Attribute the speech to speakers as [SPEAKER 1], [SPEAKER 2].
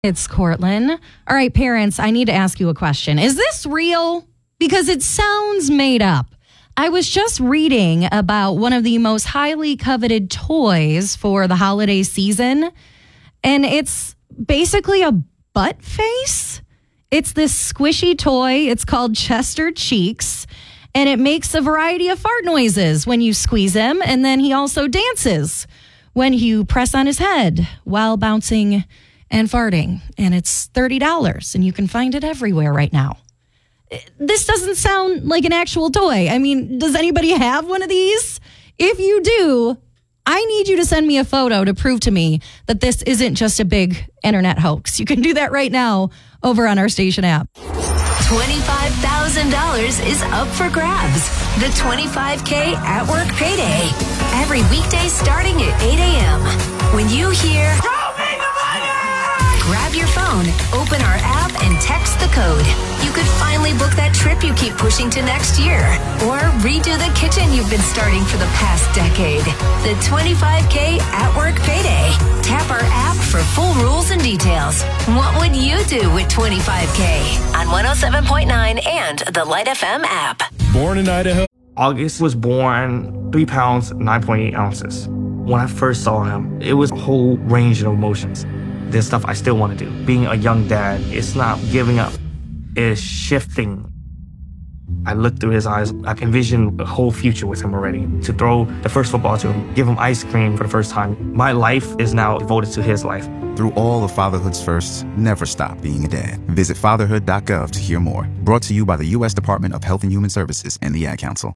[SPEAKER 1] It's Cortland. All right, parents, I need to ask you a question. Is this real? Because it sounds made up. I was just reading about one of the most highly coveted toys for the holiday season, and it's basically a butt face. It's this squishy toy. It's called Chester Cheeks, and it makes a variety of fart noises when you squeeze him, and then he also dances when you press on his head while bouncing and farting, and it's $30, and you can find it everywhere right now. This doesn't sound like an actual toy. I mean, does anybody have one of these? If you do, I need you to send me a photo to prove to me that this isn't just a big internet hoax. You can do that right now over on our station app.
[SPEAKER 2] $25,000 is up for grabs. The 25K at work payday. Every weekday starting at 8 a.m. When you hear, grab your phone, open our app, and text the code. You could finally book that trip you keep pushing to next year. Or redo the kitchen you've been starting for the past decade. The 25K at work payday. Tap our app for full rules and details. What would you do with 25K? On 107.9 and the Light FM app.
[SPEAKER 3] Born in Idaho.
[SPEAKER 4] August was born 3 pounds, 9.8 ounces. When I first saw him, it was a whole range of emotions. There's stuff I still want to do. Being a young dad, it's not giving up. It's shifting. I looked through his eyes. I envisioned a whole future with him already. To throw the first football to him, give him ice cream for the first time. My life is now devoted to his life.
[SPEAKER 5] Through all of fatherhood's firsts, never stop being a dad. Visit fatherhood.gov to hear more. Brought to you by the U.S. Department of Health and Human Services and the Ad Council.